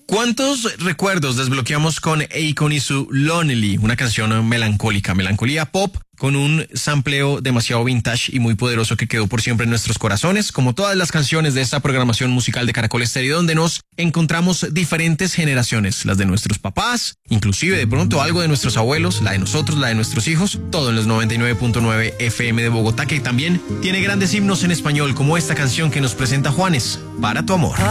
¿Cuántos recuerdos desbloqueamos con Akon y su Lonely? Una canción melancólica, melancolía pop con un sampleo demasiado vintage y muy poderoso que quedó por siempre en nuestros corazones, como todas las canciones de esta programación musical de Caracol Estéreo, donde nos encontramos diferentes generaciones, las de nuestros papás, inclusive de pronto algo de nuestros abuelos, la de nosotros, la de nuestros hijos, todo en los 99.9 FM de Bogotá, que también tiene grandes himnos en español, como esta canción que nos presenta Juanes, Para tu amor.